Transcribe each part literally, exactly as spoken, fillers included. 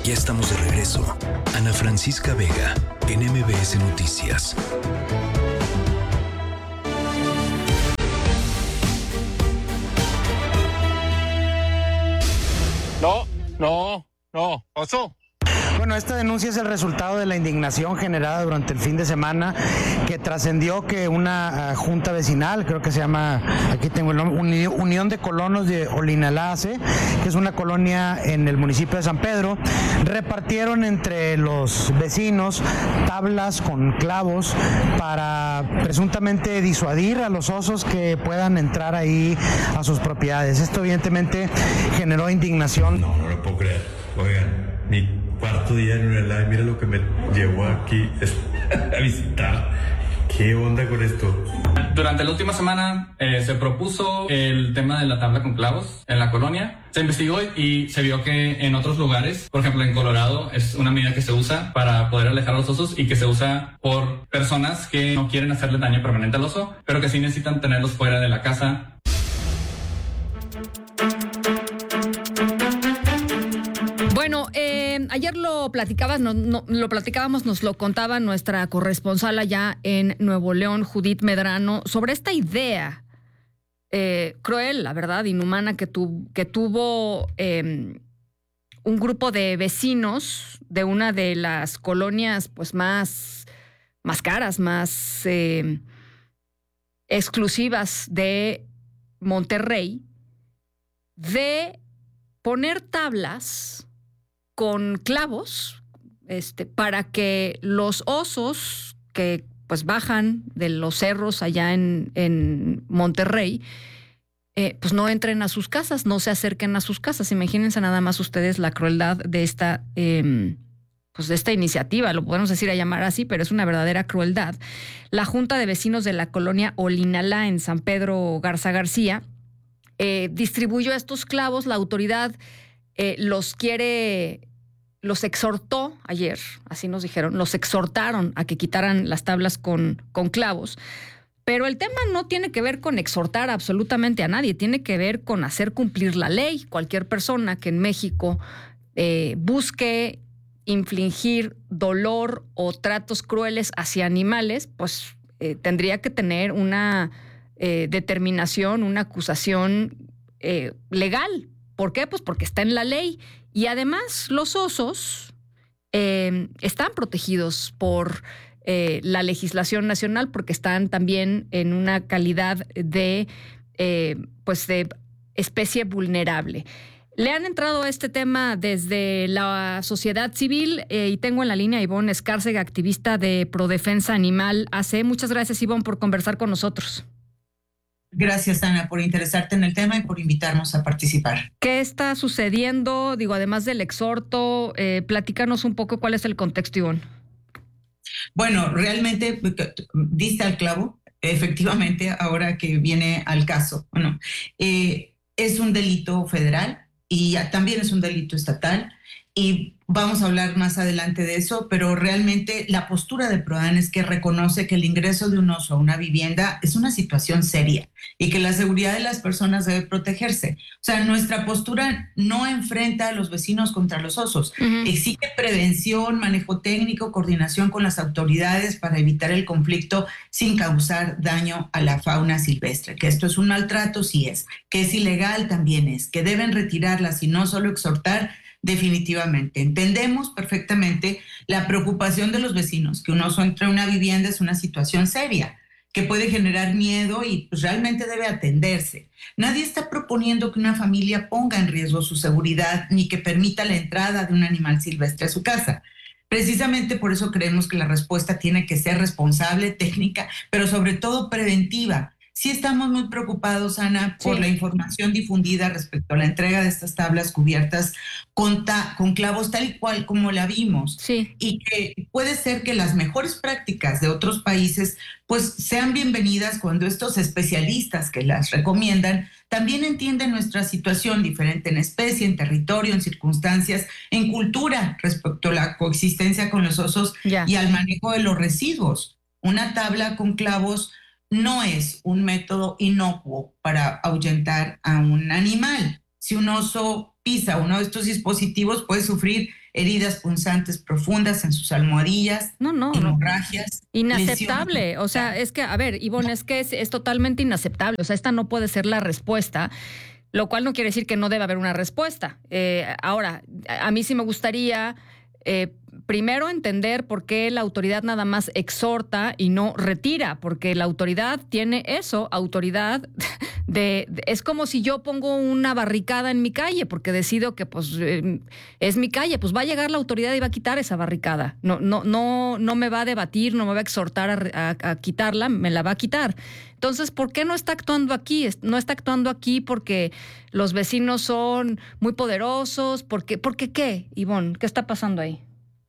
Ya estamos de regreso. Ana Francisca Vega, en M B S Noticias. No, no, no, oso. Bueno, esta denuncia es el resultado de la indignación generada durante el fin de semana, que trascendió que una uh, junta vecinal, creo que se llama, aquí tengo el nombre, Unión de Colonos de Olinalace, que es una colonia en el municipio de San Pedro, repartieron entre los vecinos tablas con clavos para presuntamente disuadir a los osos que puedan entrar ahí a sus propiedades. Esto evidentemente generó indignación. No, no lo puedo creer. Oigan, mi cuarto día en un live, mira lo que me llevó aquí a visitar. ¿Qué onda con esto? Durante la última semana eh, se propuso el tema de la tabla con clavos en la colonia. Se investigó y se vio que en otros lugares, por ejemplo en Colorado, es una medida que se usa para poder alejar a los osos y que se usa por personas que no quieren hacerle daño permanente al oso, pero que sí necesitan tenerlos fuera de la casa. Bueno, eh, ayer lo platicabas, no, no, lo platicábamos, nos lo contaba nuestra corresponsal allá en Nuevo León, Judith Medrano, sobre esta idea eh, cruel, la verdad, inhumana que, tu, que tuvo eh, un grupo de vecinos de una de las colonias pues más, más caras, más eh, exclusivas de Monterrey, de poner tablas con clavos, este, para que los osos que pues bajan de los cerros allá en, en Monterrey, eh, pues no entren a sus casas, no se acerquen a sus casas. Imagínense nada más ustedes la crueldad de esta, eh, pues de esta iniciativa, lo podemos decir a llamar así, pero es una verdadera crueldad. La Junta de Vecinos de la colonia Olinalá en San Pedro Garza García eh, distribuyó estos clavos. La autoridad eh, los quiere... los exhortó ayer, así nos dijeron, los exhortaron a que quitaran las tablas con, con clavos. Pero el tema no tiene que ver con exhortar absolutamente a nadie, tiene que ver con hacer cumplir la ley. Cualquier persona que en México eh, busque infligir dolor o tratos crueles hacia animales, pues eh, tendría que tener una eh, determinación, una acusación eh, legal. ¿Por qué? Pues porque está en la ley. Y además los osos eh, están protegidos por eh, la legislación nacional, porque están también en una calidad de, eh, pues de especie vulnerable. Le han entrado a este tema desde la sociedad civil eh, y tengo en la línea a Ivonne Escárcega, activista de Prodefensa Animal A C. Muchas gracias, Ivonne, por conversar con nosotros. Gracias, Ana, por interesarte en el tema y por invitarnos a participar. ¿Qué está sucediendo? Digo, además del exhorto, eh, platícanos un poco cuál es el contexto, Ivonne. Bueno, realmente diste al clavo, efectivamente, ahora que viene al caso. Bueno, eh, es un delito federal y también es un delito estatal, y vamos a hablar más adelante de eso, pero realmente la postura de PROAN es que reconoce que el ingreso de un oso a una vivienda es una situación seria y que la seguridad de las personas debe protegerse. O sea, nuestra postura no enfrenta a los vecinos contra los osos, uh-huh. Exige prevención, manejo técnico, coordinación con las autoridades para evitar el conflicto sin causar daño a la fauna silvestre. Que esto es un maltrato, sí es, que es ilegal también es, que deben retirarlas y no solo exhortar. Definitivamente. Entendemos perfectamente la preocupación de los vecinos, que un oso entre a una vivienda es una situación seria, que puede generar miedo y pues, realmente debe atenderse. Nadie está proponiendo que una familia ponga en riesgo su seguridad ni que permita la entrada de un animal silvestre a su casa. Precisamente por eso creemos que la respuesta tiene que ser responsable, técnica, pero sobre todo preventiva. Sí estamos muy preocupados, Ana, por sí. la información difundida respecto a la entrega de estas tablas cubiertas con, ta- con clavos tal y cual como la vimos. Sí. Y que puede ser que las mejores prácticas de otros países pues sean bienvenidas cuando estos especialistas que las recomiendan también entienden nuestra situación diferente en especie, en territorio, en circunstancias, en cultura respecto a la coexistencia con los osos yeah. y al manejo de los residuos. Una tabla con clavos no es un método inocuo para ahuyentar a un animal. Si un oso pisa uno de estos dispositivos puede sufrir heridas punzantes profundas en sus almohadillas, no, no, hemorragias. No. Inaceptable. Lesiones. O sea, es que, a ver, Ivonne, es que es, es totalmente inaceptable. O sea, esta no puede ser la respuesta, lo cual no quiere decir que no debe haber una respuesta. Eh, ahora, a mí sí me gustaría... Eh, primero entender por qué la autoridad nada más exhorta y no retira, porque la autoridad tiene eso, autoridad de, de es como si yo pongo una barricada en mi calle porque decido que pues eh, es mi calle, pues va a llegar la autoridad y va a quitar esa barricada. No, no, no, no me va a debatir, no me va a exhortar a, a, a quitarla, me la va a quitar. Entonces, ¿por qué no está actuando aquí? No está actuando aquí porque los vecinos son muy poderosos, porque, ¿porque qué, Ivonne? ¿Qué está pasando ahí?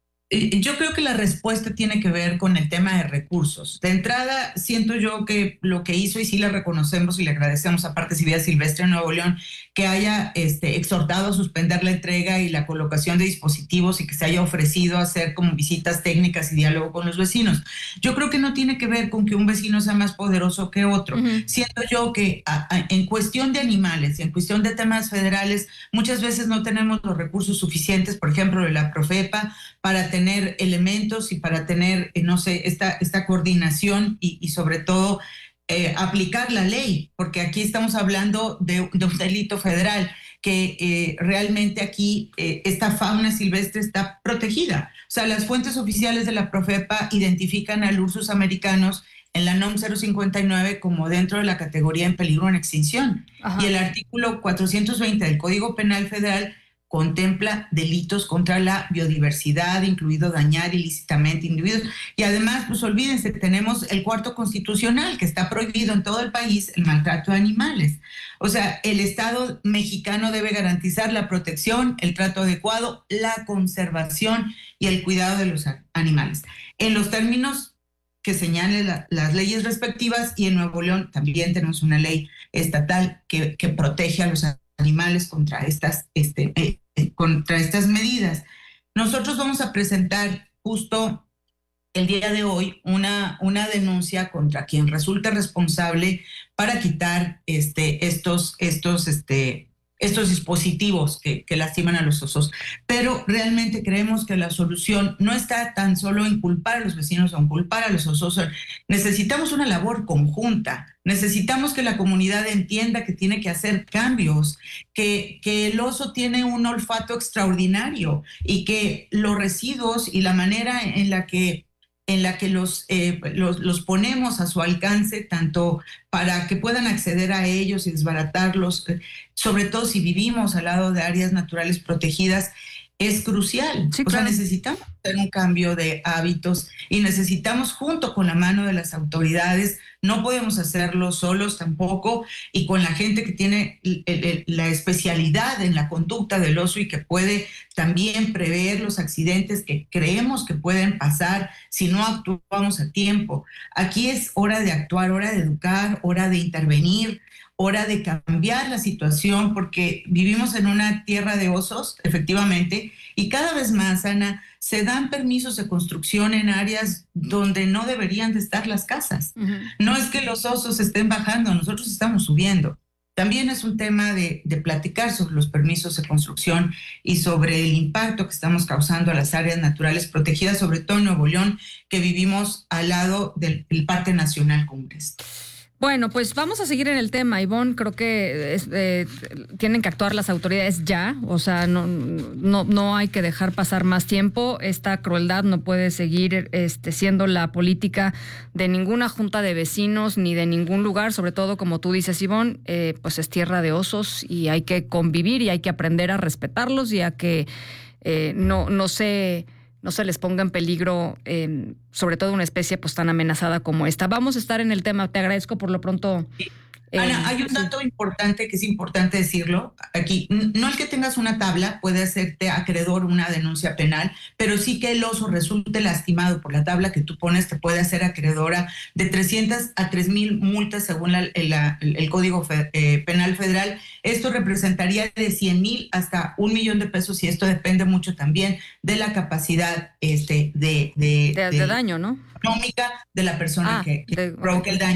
Yo creo que la respuesta tiene que ver con el tema de recursos. De entrada, siento yo que lo que hizo, y sí le reconocemos y le agradecemos a Parques y Vida Silvestre en Nuevo León, que haya este, exhortado a suspender la entrega y la colocación de dispositivos y que se haya ofrecido a hacer como visitas técnicas y diálogo con los vecinos. Yo creo que no tiene que ver con que un vecino sea más poderoso que otro. Uh-huh. Siento yo que a, a, en cuestión de animales, en cuestión de temas federales, muchas veces no tenemos los recursos suficientes, por ejemplo, de la Profepa, para tener elementos y para tener, eh, no sé, esta, esta coordinación y, y sobre todo eh, aplicar la ley, porque aquí estamos hablando de, de un delito federal, que eh, realmente aquí eh, esta fauna silvestre está protegida. O sea, las fuentes oficiales de la Profepa identifican al Ursus americanus en la N O M cero cincuenta y nueve como dentro de la categoría en peligro en extinción. Ajá. Y el artículo cuatrocientos veinte del Código Penal Federal contempla delitos contra la biodiversidad, incluido dañar ilícitamente individuos. Y además, pues olvídense, tenemos el cuarto constitucional, que está prohibido en todo el país el maltrato de animales. O sea, el Estado mexicano debe garantizar la protección, el trato adecuado, la conservación y el cuidado de los animales. En los términos que señalen la, las leyes respectivas, y en Nuevo León también tenemos una ley estatal que, que protege a los animales contra estas, este, eh, contra estas medidas. Nosotros vamos a presentar justo el día de hoy una, una denuncia contra quien resulte responsable para quitar este, estos, estos, este, estos dispositivos que, que lastiman a los osos. Pero realmente creemos que la solución no está tan solo en culpar a los vecinos o en culpar a los osos. Necesitamos una labor conjunta. Necesitamos que la comunidad entienda que tiene que hacer cambios, que, que el oso tiene un olfato extraordinario y que los residuos y la manera en la que en la que los, eh, los, los ponemos a su alcance, tanto para que puedan acceder a ellos y desbaratarlos, eh, sobre todo si vivimos al lado de áreas naturales protegidas, es crucial. Sí, o claro. sea, necesitamos hacer un cambio de hábitos y necesitamos, junto con la mano de las autoridades, no podemos hacerlo solos tampoco, y con la gente que tiene el, el, la especialidad en la conducta del oso y que puede también prever los accidentes que creemos que pueden pasar si no actuamos a tiempo. Aquí es hora de actuar, hora de educar, hora de intervenir, hora de cambiar la situación, porque vivimos en una tierra de osos, efectivamente, y cada vez más, Ana, se dan permisos de construcción en áreas donde no deberían de estar las casas. Uh-huh. No es que los osos estén bajando, nosotros estamos subiendo. También es un tema de, de platicar sobre los permisos de construcción y sobre el impacto que estamos causando a las áreas naturales protegidas, sobre todo en Nuevo León, que vivimos al lado del, del Parque Nacional Cumbres. Bueno, pues vamos a seguir en el tema, Ivonne. Creo que es, eh, tienen que actuar las autoridades ya. O sea, no, no, no hay que dejar pasar más tiempo. Esta crueldad no puede seguir este, siendo la política de ninguna junta de vecinos ni de ningún lugar. Sobre todo, como tú dices, Ivonne, eh, pues es tierra de osos y hay que convivir y hay que aprender a respetarlos y a que eh, no, no se... no se les ponga en peligro, eh, sobre todo una especie pues tan amenazada como esta. Vamos a estar en el tema. Te agradezco por lo pronto. Eh, Ana, hay un dato sí. importante que es importante decirlo aquí. No el que tengas una tabla puede hacerte acreedor una denuncia penal, pero sí que el oso resulte lastimado por la tabla que tú pones te puede hacer acreedora de trescientas a tres mil multas según la, la, el Código fe, eh, Penal Federal. Esto representaría de cien mil hasta un millón de pesos y esto depende mucho también de la capacidad este, de, de, de, de, de daño, ¿no? Económica de la persona ah, que, que de, provoca okay. el daño.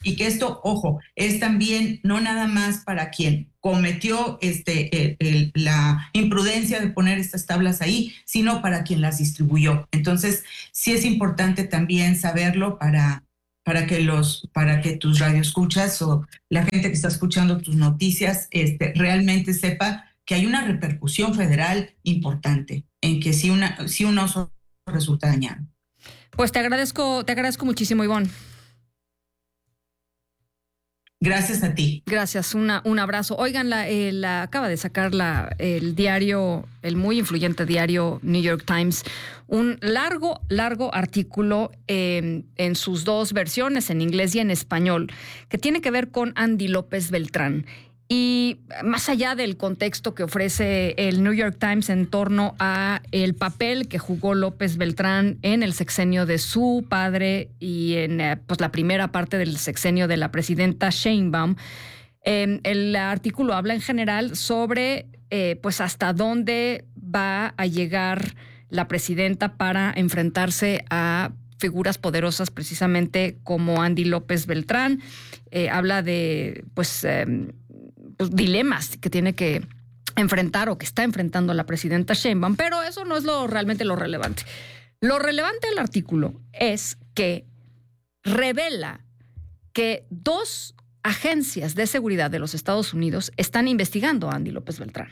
y que esto, ojo, es también no nada más para quien cometió este, el, el, la imprudencia de poner estas tablas ahí, sino para quien las distribuyó. Entonces, sí es importante también saberlo para, para, que, los, para que tus radioescuchas o la gente que está escuchando tus noticias este, realmente sepa que hay una repercusión federal importante en que si, una, si un oso resulta dañado. Pues te agradezco, te agradezco muchísimo, Ivonne. Gracias a ti. Gracias, una, un abrazo. Oigan, la, eh, la acaba de sacar la, el diario, el muy influyente diario New York Times, un largo, largo artículo eh, en sus dos versiones, en inglés y en español, que tiene que ver con Andy López Beltrán. Y más allá del contexto que ofrece el New York Times en torno a el papel que jugó López Beltrán en el sexenio de su padre y en pues, la primera parte del sexenio de la presidenta Sheinbaum, eh, el artículo habla en general sobre eh, pues hasta dónde va a llegar la presidenta para enfrentarse a figuras poderosas precisamente como Andy López Beltrán. Eh, habla de pues eh, Pues, dilemas que tiene que enfrentar o que está enfrentando la presidenta Sheinbaum, pero eso no es lo realmente lo relevante. Lo relevante del artículo es que revela que dos agencias de seguridad de los Estados Unidos están investigando a Andy López Beltrán.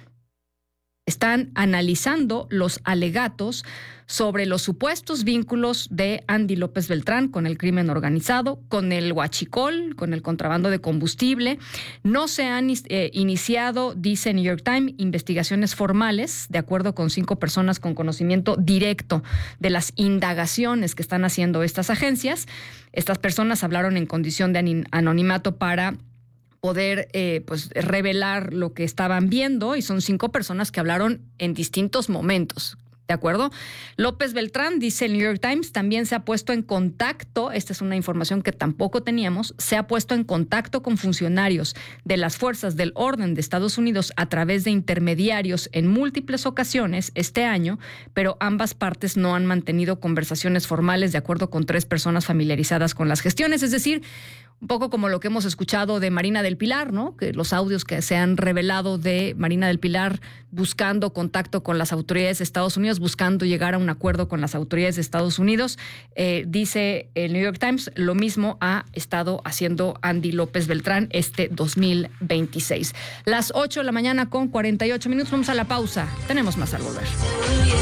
Están analizando los alegatos sobre los supuestos vínculos de Andy López Beltrán con el crimen organizado, con el huachicol, con el contrabando de combustible. No se han eh, iniciado, dice New York Times, investigaciones formales, de acuerdo con cinco personas con conocimiento directo de las indagaciones que están haciendo estas agencias. Estas personas hablaron en condición de anonimato para poder eh, pues revelar lo que estaban viendo, y son cinco personas que hablaron en distintos momentos, ¿de acuerdo? López Beltrán, dice el New York Times, también se ha puesto en contacto, esta es una información que tampoco teníamos, se ha puesto en contacto con funcionarios de las fuerzas del orden de Estados Unidos a través de intermediarios en múltiples ocasiones este año, pero ambas partes no han mantenido conversaciones formales, de acuerdo con tres personas familiarizadas con las gestiones, es decir, un poco como lo que hemos escuchado de Marina del Pilar, ¿no? Que los audios que se han revelado de Marina del Pilar buscando contacto con las autoridades de Estados Unidos, buscando llegar a un acuerdo con las autoridades de Estados Unidos. Eh, dice el New York Times, lo mismo ha estado haciendo Andy López Beltrán este dos mil veintiséis. Las ocho de la mañana con cuarenta y ocho minutos, vamos a la pausa. Tenemos más al volver.